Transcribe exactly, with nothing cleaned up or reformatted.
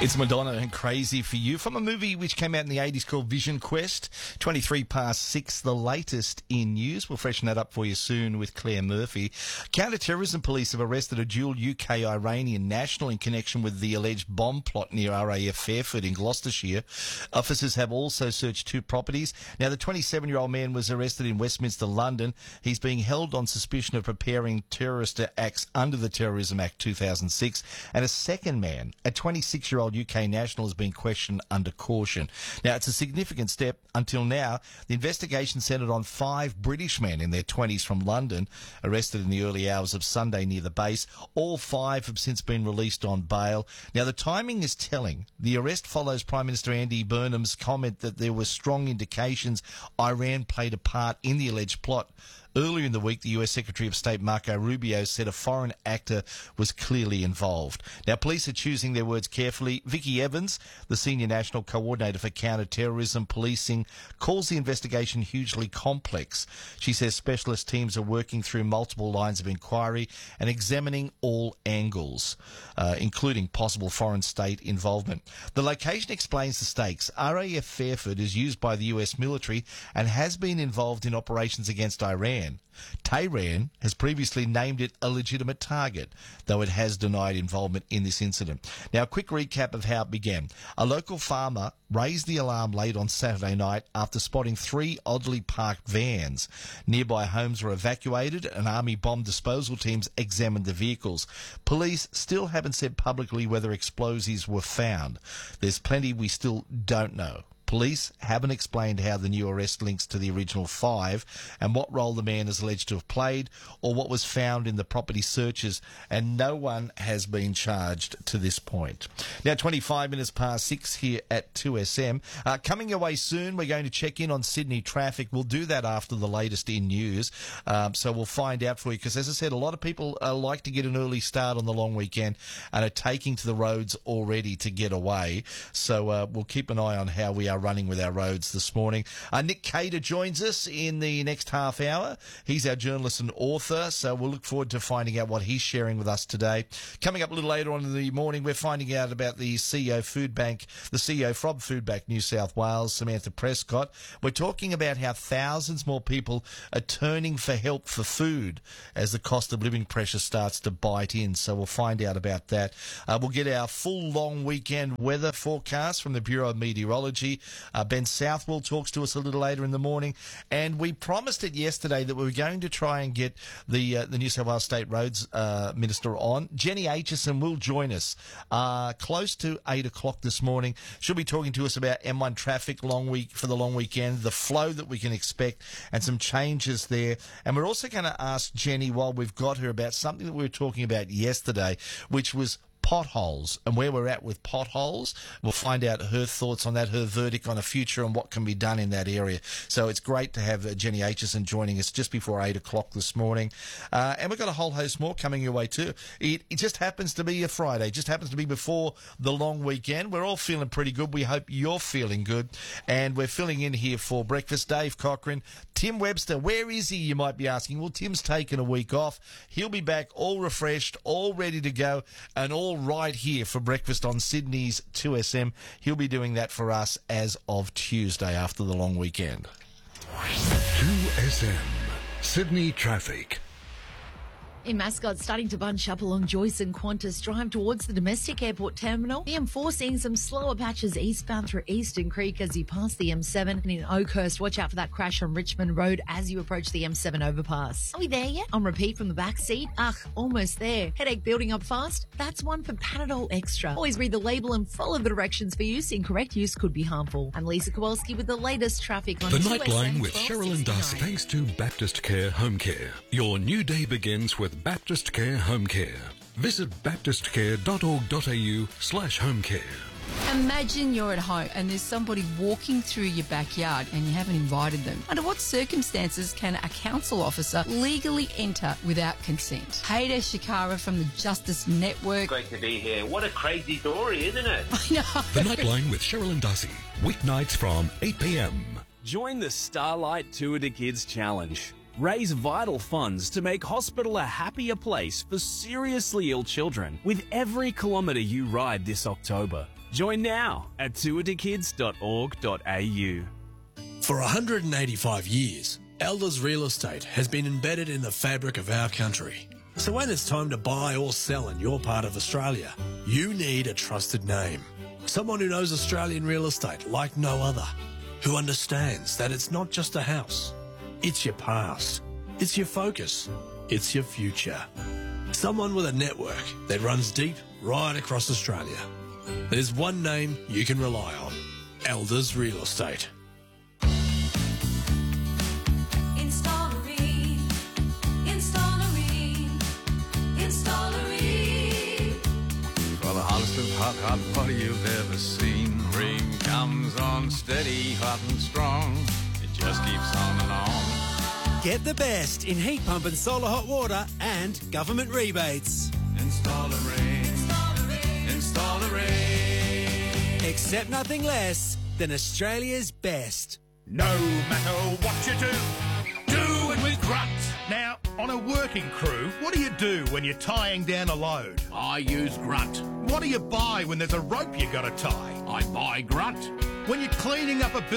It's Madonna and Crazy for You from a movie which came out in the eighties called Vision Quest. twenty-three past six, the latest in news. We'll freshen that up for you soon with Claire Murphy. Counter-terrorism police have arrested a dual U K-Iranian national in connection with the alleged bomb plot near R A F Fairford in Gloucestershire. Officers have also searched two properties. Now, the twenty-seven-year-old man was arrested in Westminster, London. He's being held on suspicion of preparing terrorist acts under the Terrorism Act two thousand six. And a second man, a twenty-six-year-old U K national, has been questioned under caution. Now, it's a significant step. Until now, the investigation centred on five British men in their twenties from London, arrested in the early hours of Sunday near the base. All five have since been released on bail. Now, the timing is telling. The arrest follows Prime Minister Andy Burnham's comment that there were strong indications Iran played a part in the alleged plot. Earlier in the week, the U S Secretary of State Marco Rubio said a foreign actor was clearly involved. Now, police are choosing their words carefully. Vicky Evans, the Senior National Coordinator for Counter-Terrorism Policing, calls the investigation hugely complex. She says specialist teams are working through multiple lines of inquiry and examining all angles, uh, including possible foreign state involvement. The location explains the stakes. R A F Fairford is used by the U S military and has been involved in operations against Iran. Tehran has previously named it a legitimate target, though it has denied involvement in this incident. Now, a quick recap of how it began. A local farmer raised the alarm late on Saturday night after spotting three oddly parked vans. Nearby homes were evacuated and Army bomb disposal teams examined the vehicles. Police still haven't said publicly whether explosives were found. There's plenty we still don't know. Police haven't explained how the new arrest links to the original five and what role the man is alleged to have played or what was found in the property searches, and no one has been charged to this point. Now, twenty-five minutes past six here at two S M. Uh, coming your way soon, we're going to check in on Sydney traffic. We'll do that after the latest in news, um, so we'll find out for you because, as I said, a lot of people uh, like to get an early start on the long weekend and are taking to the roads already to get away. So uh, we'll keep an eye on how we are running with our roads this morning. Uh, Nick Cater joins us in the next half hour. He's our journalist and author, so we'll look forward to finding out what he's sharing with us today. Coming up a little later on in the morning, we're finding out about the C E O Food Bank, the C E O from Food Bank New South Wales, Samantha Prescott. We're talking about how thousands more people are turning for help for food as the cost of living pressure starts to bite in, so we'll find out about that. Uh, we'll get our full long weekend weather forecast from the Bureau of Meteorology. Uh, Ben Southwell talks to us a little later in the morning, and we promised it yesterday that we were going to try and get the uh, the New South Wales State Roads uh, Minister on. Jenny Aitchison will join us uh, close to eight o'clock this morning. She'll be talking to us about M one traffic long week for the long weekend, the flow that we can expect, and some changes there. And we're also going to ask Jenny, while we've got her, about something that we were talking about yesterday, which was potholes and where we're at with potholes. We'll find out her thoughts on that, her verdict on the future and what can be done in that area. So it's great to have uh, Jenny Aitchison joining us just before eight o'clock this morning. Uh, and we've got a whole host more coming your way too. It, it just happens to be a Friday, just happens to be before the long weekend. We're all feeling pretty good. We hope you're feeling good. And we're filling in here for breakfast. Dave Cochran, Tim Webster, where is he, you might be asking? Well, Tim's taken a week off. He'll be back all refreshed, all ready to go, and all right here for breakfast on Sydney's two S M. He'll be doing that for us as of Tuesday after the long weekend. two S M, Sydney traffic. In Mascot, starting to bunch up along Joyce and Qantas Drive towards the domestic airport terminal. The M four seeing some slower patches eastbound through Eastern Creek as you pass the M seven. And in Oakhurst, watch out for that crash on Richmond Road as you approach the M seven overpass. Are we there yet? On repeat from the back seat? Ugh, almost there. Headache building up fast? That's one for Panadol Extra. Always read the label and follow the directions for use. Incorrect use could be harmful. I'm Lisa Kowalski with the latest traffic on The two S M Nightline with Cheryl and Darcy. Thanks to Baptist Care Home Care. Your new day begins with Baptist Care Home Care. Visit baptistcare.org.au slash home care. Imagine you're at home and there's somebody walking through your backyard and you haven't invited them. Under what circumstances can a council officer legally enter without consent? Hayder Shikara from the Justice Network. Great to be here. What a crazy story, isn't it? I know. The Nightline with Cheryl and Darcy. Weeknights from eight p.m. Join the Starlight Tour to Kids Challenge. Raise vital funds to make hospital a happier place for seriously ill children with every kilometre you ride this October. Join now at tour to kids dot org dot a u. For one hundred eighty-five years, Elders Real Estate has been embedded in the fabric of our country. So when it's time to buy or sell in your part of Australia, you need a trusted name. Someone who knows Australian real estate like no other. Who understands that it's not just a house. It's your past. It's your focus. It's your future. Someone with a network that runs deep right across Australia. There's one name you can rely on. Elders Real Estate. Installery, Installery, Installery. For the hottest of hot, hot water you've ever seen. Rain comes on steady, hot and strong. It just keeps on and on. Get the best in heat pump and solar hot water and government rebates. Installery, Installery. Accept nothing less than Australia's best. No matter what you do, do it with Grunt. Now, on a working crew, what do you do when you're tying down a load? I use Grunt. What do you buy when there's a rope you gotta tie? I buy Grunt. When you're cleaning up a